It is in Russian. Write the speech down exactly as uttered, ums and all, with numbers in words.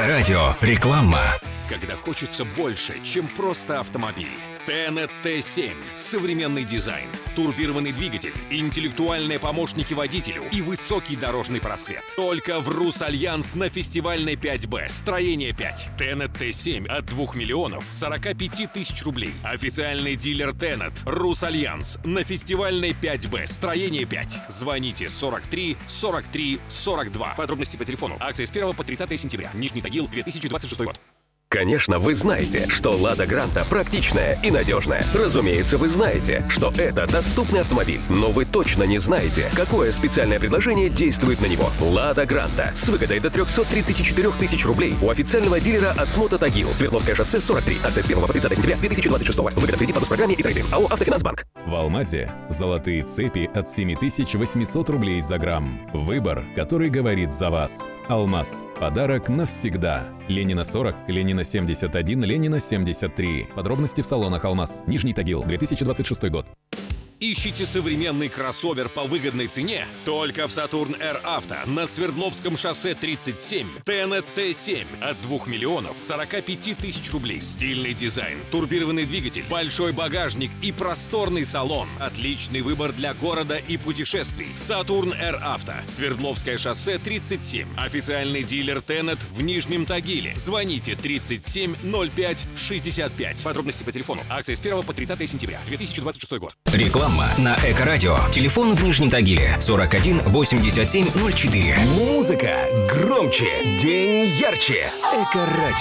Эко-радио. Реклама. Когда хочется больше, чем просто автомобиль. Тенет Т семь. Современный дизайн, турбированный двигатель, интеллектуальные помощники водителю и высокий дорожный просвет. Только в Русальянс на фестивальной пять бэ. Строение пять. Тенет Т семь от двух миллионов сорока пяти тысяч рублей. Официальный дилер Тенет. Русальянс на фестивальной пять бэ. Строение пять. Звоните сорок три сорок три сорок два. Подробности по телефону. Акция с первого по тридцатое сентября. Нижний Тагил, две тысячи двадцать шестой год. Конечно, вы знаете, что Лада Гранта практичная и надежная. Разумеется, вы знаете, что это доступный автомобиль. Но вы точно не знаете, какое специальное предложение действует на него. Лада Гранта с выгодой до трехсот тридцати четырёх тысяч рублей у официального дилера Осмота Тагил. Свердловское шоссе сорок три. Акция с первого по тридцатое сентября две тысячи двадцать шестого. Выгода в кредит по госпрограмме и трейдинг. АО «Автофинансбанк». В Алмазе золотые цепи от семь тысяч восемьсот рублей за грамм. Выбор, который говорит за вас. Алмаз. Подарок навсегда. Ленина сорок, Ленина семьдесят один, Ленина семьдесят три. Подробности в салонах Алмаз. Нижний Тагил, две тысячи двадцать шестой год. Ищите современный кроссовер по выгодной цене? Только в Сатурн Р Авто на Свердловском шоссе тридцать семь. Тенет Т семь от двух миллионов сорока пяти тысяч рублей. Стильный дизайн, турбированный двигатель, большой багажник и просторный салон. Отличный выбор для города и путешествий. Сатурн Р Авто. Свердловское шоссе тридцать семь. Официальный дилер Тенет в Нижнем Тагиле. Звоните тридцать семь ноль пять шестьдесят пять. Подробности по телефону. Акция с первого по тридцатое сентября. две тысячи двадцать шестой год. Реклама на Эко-радио. Телефон в Нижнем Тагиле сорок один восемьдесят семь ноль четыре. Музыка громче, день ярче. Эко-радио.